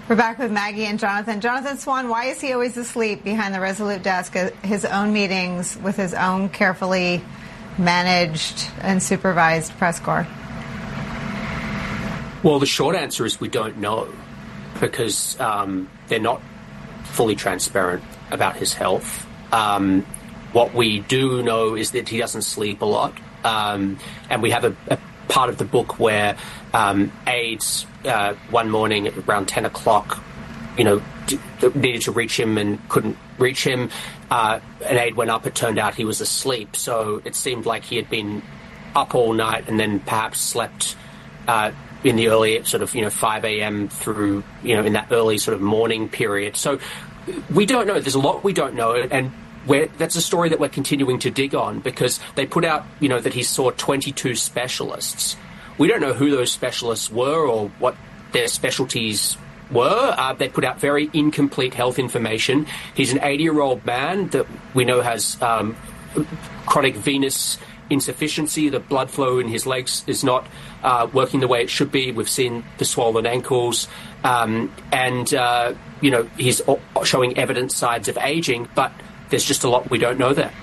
We're back with Maggie and Jonathan. Jonathan Swan, why is he always asleep behind the Resolute desk at his own meetings with his own carefully managed and supervised press corps? Well, the short answer is we don't know, because they're not fully transparent about his health. What we do know is that he doesn't sleep a lot, and we have a part of the book where aides one morning at around 10 o'clock, needed to reach him and couldn't reach him. An aide went up. It turned out he was asleep. So it seemed like he had been up all night and then perhaps slept in the early sort of, 5 a.m. through, in that early sort of morning period. So we don't know. There's a lot we don't know. And that's a story that we're continuing to dig on, because they put out, that he saw 22 specialists. We don't know who those specialists were or what their specialties were. They put out very incomplete health information. He's an 80-year-old man that we know has chronic venous insufficiency. The blood flow in his legs is not working the way it should be. We've seen the swollen ankles. He's showing evident signs of aging, but there's just a lot we don't know there.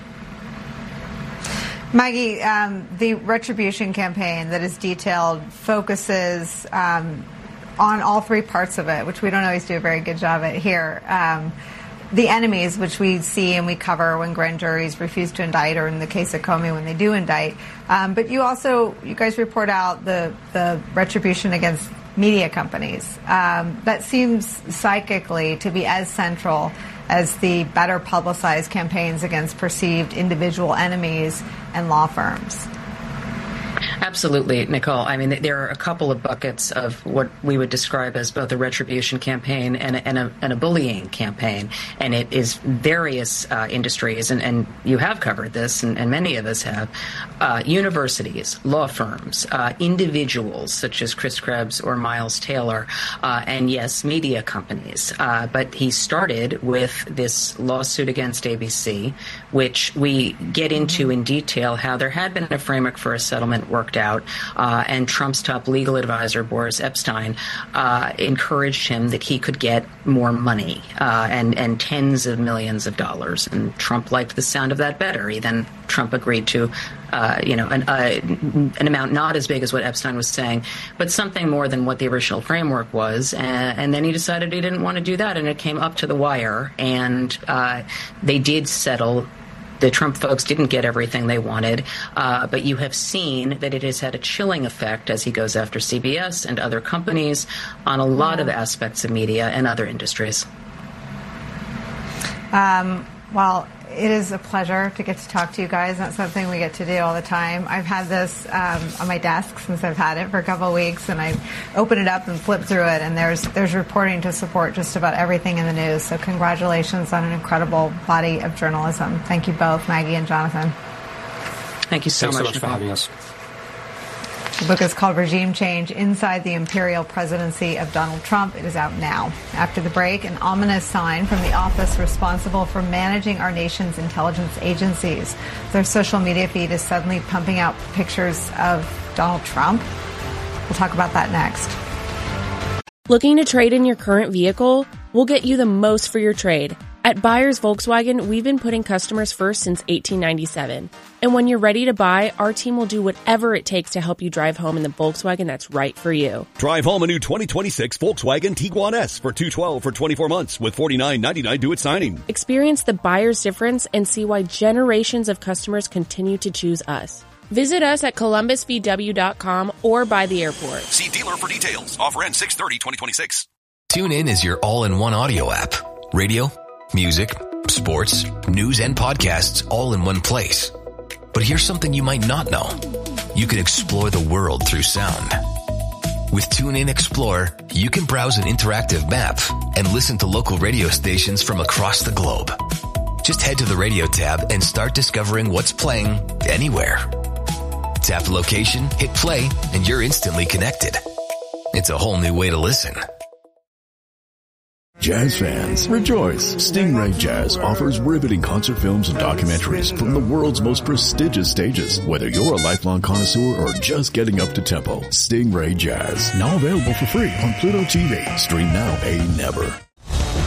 Maggie, the retribution campaign that is detailed focuses on all three parts of it, which we don't always do a very good job at here. The enemies, which we see and we cover when grand juries refuse to indict, or in the case of Comey, when they do indict. But you guys report out the retribution against media companies. That seems psychically to be as central as the better publicized campaigns against perceived individual enemies and law firms. Absolutely, Nicole. I mean, there are a couple of buckets of what we would describe as both a retribution campaign and a bullying campaign. And it is various industries, and you have covered this, and many of us have, universities, law firms, individuals such as Chris Krebs or Miles Taylor, and yes, media companies. But he started with this lawsuit against ABC, which we get into in detail how there had been a framework for a settlement worked out, and Trump's top legal advisor, Boris Epstein, encouraged him that he could get more money and tens of millions of dollars. And Trump liked the sound of that better. Trump agreed to an amount not as big as what Epstein was saying, but something more than what the original framework was. And then he decided he didn't want to do that, and it came up to the wire, and they did settle. The Trump folks didn't get everything they wanted, but you have seen that it has had a chilling effect as he goes after CBS and other companies on a lot of aspects of media and other industries. Well, it is a pleasure to get to talk to you guys. That's something we get to do all the time. I've had this on my desk since I've had it for a couple of weeks, and I open it up and flip through it, and there's reporting to support just about everything in the news. So congratulations on an incredible body of journalism. Thank you both, Maggie and Jonathan. Thank you so much for having us. The book is called Regime Change: Inside the Imperial Presidency of Donald Trump. It is out now. After the break, an ominous sign from the office responsible for managing our nation's intelligence agencies. Their social media feed is suddenly pumping out pictures of Donald Trump. We'll talk about that next. Looking to trade in your current vehicle? We'll get you the most for your trade. At Buyers Volkswagen, we've been putting customers first since 1897. And when you're ready to buy, our team will do whatever it takes to help you drive home in the Volkswagen that's right for you. Drive home a new 2026 Volkswagen Tiguan S for $212 for 24 months with $49.99 due at signing. Experience the buyer's difference and see why generations of customers continue to choose us. Visit us at columbusvw.com or by the airport. See dealer for details. Offer ends 6/30/2026. TuneIn is your all-in-one audio app. Radio, music, sports, news, and podcasts all in one place. But here's something you might not know. You can explore the world through sound. With TuneIn Explorer, you can browse an interactive map and listen to local radio stations from across the globe. Just head to the radio tab and start discovering what's playing anywhere. Tap the location, hit play, and you're instantly connected. It's a whole new way to listen. Jazz fans, rejoice! Stingray Jazz offers riveting concert films and documentaries from the world's most prestigious stages. Whether you're a lifelong connoisseur or just getting up to tempo, Stingray Jazz, now available for free on Pluto TV. Stream now, pay never.